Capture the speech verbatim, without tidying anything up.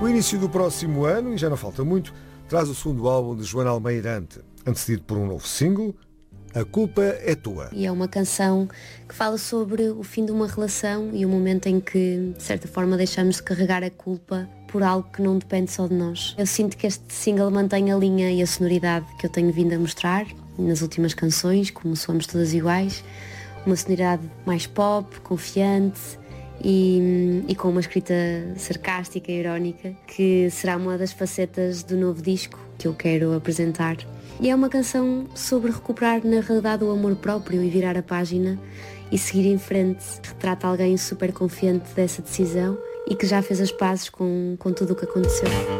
O início do próximo ano, e já não falta muito, traz o segundo álbum de Joana Almeirante, antecedido por um novo single, A Culpa é Tua. E é uma canção que fala sobre o fim de uma relação e o momento em que, de certa forma, deixamos de carregar a culpa por algo que não depende só de nós. Eu sinto que este single mantém a linha e a sonoridade que eu tenho vindo a mostrar nas últimas canções, como Somos Todas Iguais, uma sonoridade mais pop, confiante e, e com uma escrita sarcástica e irónica, que será uma das facetas do novo disco que eu quero apresentar. E é uma canção sobre recuperar na realidade o amor próprio e virar a página e seguir em frente. Retrata alguém super confiante dessa decisão e que já fez as pazes com, com tudo o que aconteceu.